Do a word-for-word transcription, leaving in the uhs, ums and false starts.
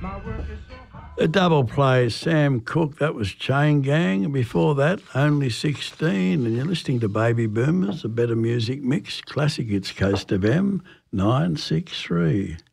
A double play, Sam Cooke, that was Chain Gang. And before that, Only sixteen. And you're listening to Baby Boomers, a better music mix. Classic Hits Coast of M, nine six three.